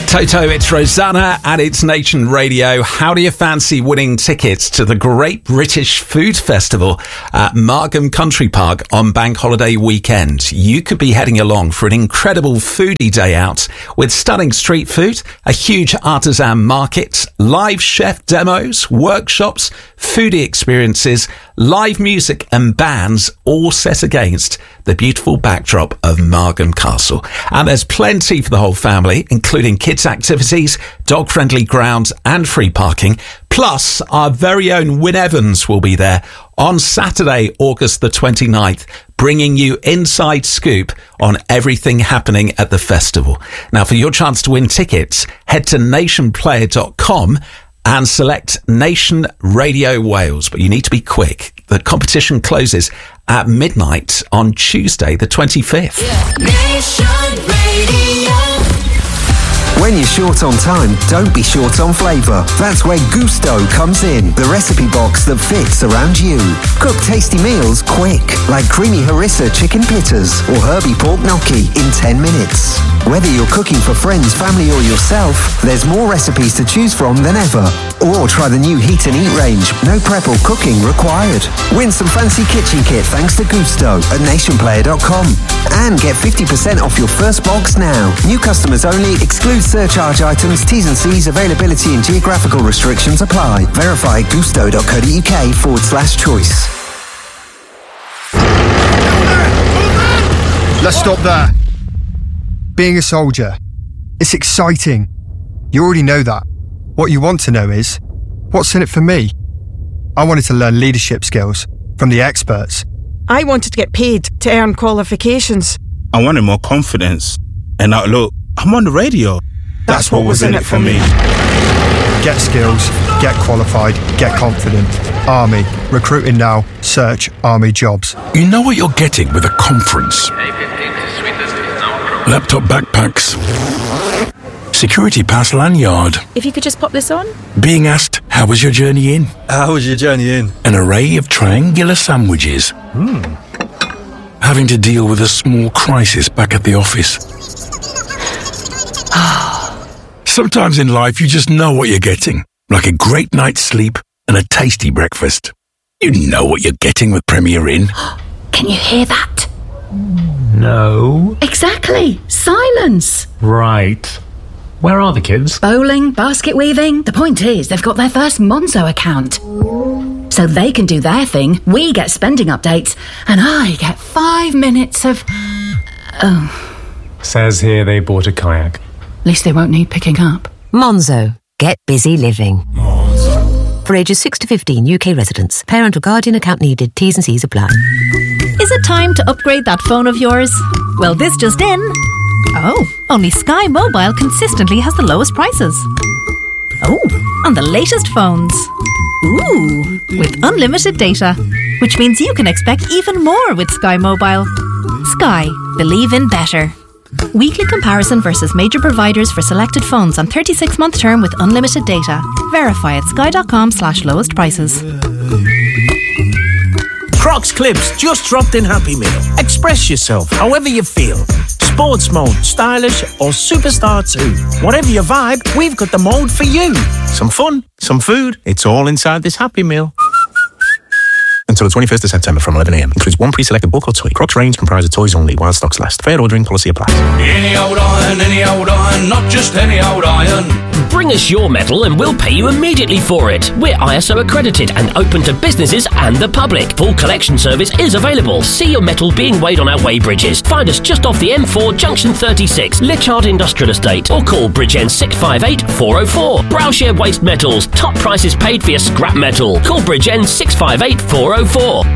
Toto, it's Rosanna and it's Nation Radio. How do you fancy winning tickets to the Great British Food Festival at Margam Country Park on Bank Holiday weekend? You could be heading along for an incredible foodie day out with stunning street food, a huge artisan market, live chef demos, workshops, foodie experiences, live music and bands, all set against the beautiful backdrop of Margam Castle. And there's plenty for the whole family, including kids activities, dog-friendly grounds and free parking. Plus, our very own Wyn Evans will be there on Saturday, August the 29th, bringing you inside scoop on everything happening at the festival. Now, for your chance to win tickets, head to nationplayer.com and select Nation Radio Wales. But you need to be quick. The competition closes at midnight on Tuesday, the 25th. Nation Radio. When you're short on time, don't be short on flavour. That's where Gousto comes in, the recipe box that fits around you. Cook tasty meals quick, like creamy harissa chicken pitters or herby pork gnocchi in 10 minutes. Whether you're cooking for friends, family or yourself, there's more recipes to choose from than ever. Or try the new Heat and Eat range, no prep or cooking required. Win some fancy kitchen kit thanks to Gousto at nationplayer.com. And get 50% off your first box now. New customers only, excludes surcharge items, T's and C's, availability and geographical restrictions apply. Verify gusto.co.uk/choice. Let's stop there. Being a soldier, it's exciting. You already know that. What you want to know is, what's in it for me? I wanted to learn leadership skills from the experts. I wanted to get paid to earn qualifications. I wanted more confidence. And now look, I'm on the radio. That's what was in it for me. Get skills, get qualified, get confident. Army. Recruiting now. Search Army jobs. You know what you're getting with a conference. Laptop backpacks. Security pass lanyard. If you could just pop this on. Being asked, how was your journey in? How was your journey in? An array of triangular sandwiches. Having to deal with a small crisis back at the office. Sometimes in life, you just know what you're getting. Like a great night's sleep and a tasty breakfast. You know what you're getting with Premier Inn. Can you hear that? No. Exactly. Silence. Right. Where are the kids? Bowling, basket weaving. The point is, they've got their first Monzo account. So they can do their thing, we get spending updates, and I get 5 minutes of... Oh. Says here they bought a kayak. At least they won't need picking up. Monzo. Get busy living. For ages 6 to 15 UK residents. Parent or guardian account needed. T's and C's apply. Is it time to upgrade that phone of yours? Well, this just in. Oh, only Sky Mobile consistently has the lowest prices. Oh, on the latest phones. Ooh, with unlimited data. Which means you can expect even more with Sky Mobile. Sky. Believe in better. Weekly comparison versus major providers for selected phones on 36-month term with unlimited data. Verify at sky.com/lowest prices. Crocs Clips just dropped in Happy Meal. Express yourself however you feel. Sports mode, stylish or superstar too. Whatever your vibe, we've got the mode for you. Some fun, some food, it's all inside this Happy Meal. Until the 21st of September from 11am. Includes one pre-selected book or toy. Crocs range comprises toys only while stocks last. Fair ordering policy applies. Any old iron, not just any old iron. Bring us your metal and we'll pay you immediately for it. We're ISO accredited and open to businesses and the public. Full collection service is available. See your metal being weighed on our weighbridges. Find us just off the M4 Junction 36, Lichard Industrial Estate, or call Bridgend 658 404. Browshire Waste Metals. Top prices paid for your scrap metal. Call Bridgend 658 404.